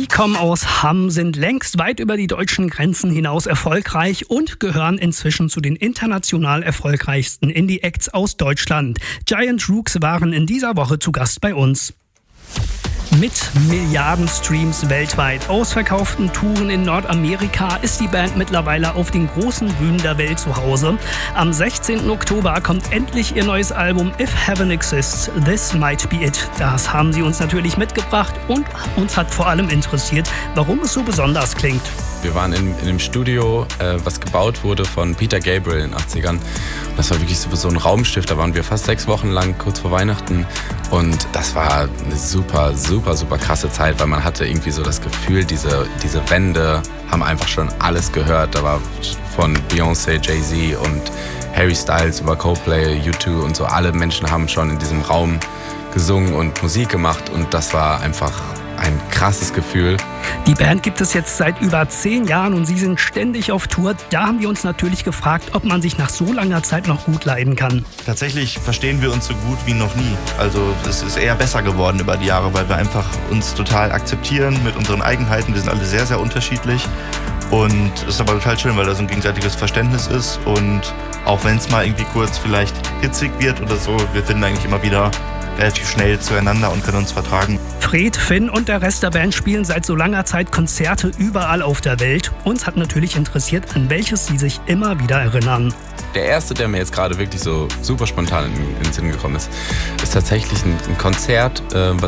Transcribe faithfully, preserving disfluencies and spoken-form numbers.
Die kommen aus Hamm, sind längst weit über die deutschen Grenzen hinaus erfolgreich und gehören inzwischen zu den international erfolgreichsten Indie-Acts aus Deutschland. Giant Rooks waren in dieser Woche zu Gast bei uns. Mit Milliarden Streams weltweit, ausverkauften Touren in Nordamerika ist die Band mittlerweile auf den großen Bühnen der Welt zu Hause. Am sechzehnten Oktober kommt endlich ihr neues Album If Heaven Exists, This Might Be It. Das haben sie uns natürlich mitgebracht und uns hat vor allem interessiert, warum es so besonders klingt. Wir waren in, in einem Studio, äh, was gebaut wurde von Peter Gabriel in den achtzigern. Das war wirklich so, so ein Raumschiff, da waren wir fast sechs Wochen lang, kurz vor Weihnachten. Und das war eine super, super, super krasse Zeit, weil man hatte irgendwie so das Gefühl, diese, diese Wände haben einfach schon alles gehört. Da war von Beyoncé, Jay-Z und Harry Styles über Coldplay, U zwei und so. Alle Menschen haben schon in diesem Raum gesungen und Musik gemacht und das war einfach ein krasses Gefühl. Die Band gibt es jetzt seit über zehn Jahren und sie sind ständig auf Tour. Da haben wir uns natürlich gefragt, ob man sich nach so langer Zeit noch gut leiden kann. Tatsächlich verstehen wir uns so gut wie noch nie. Also es ist eher besser geworden über die Jahre, weil wir einfach uns total akzeptieren mit unseren Eigenheiten. Wir sind alle sehr, sehr unterschiedlich. Und es ist aber total schön, weil da so ein gegenseitiges Verständnis ist. Und auch wenn es mal irgendwie kurz vielleicht hitzig wird oder so, wir finden eigentlich immer wieder relativ schnell zueinander und können uns vertragen. Fred, Finn und der Rest der Band spielen seit so langer Zeit Konzerte überall auf der Welt. Uns hat natürlich interessiert, an welches sie sich immer wieder erinnern. Der erste, der mir jetzt gerade wirklich so super spontan in, in den Sinn gekommen ist, ist tatsächlich ein, ein Konzert, äh, was